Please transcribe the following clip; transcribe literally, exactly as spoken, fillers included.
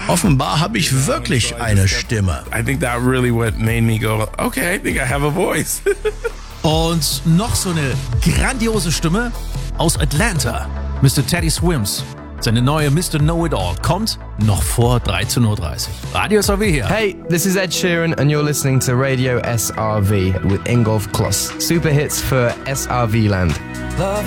Offenbar habe ich wirklich eine Stimme. I think that really what made me go, okay, I think I have a voice. Und noch so eine grandiose Stimme aus Atlanta, Mister Teddy Swims. Seine neue Mister Know-It-All kommt noch vor dreizehn Uhr dreißig. Radio S R V hier. Hey, this is Ed Sheeran and you're listening to Radio S R V with Ingolf Kloss. Super hits for S R V land. Love